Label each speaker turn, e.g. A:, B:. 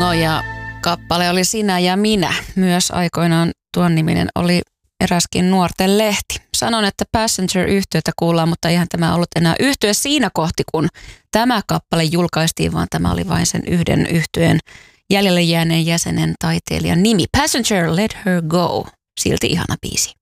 A: Joo, ja kappale oli Sinä ja minä. Myös aikoinaan tuon niminen oli eräskin nuorten lehti. Sanon, että Passenger-yhtyötä kuullaan, mutta eihän tämä ollut enää yhtye siinä kohti, kun tämä kappale julkaistiin, vaan tämä oli vain sen yhden yhtyeen jäljelle jääneen jäsenen taiteilijan nimi. Passenger, Let Her Go. Silti ihana biisi.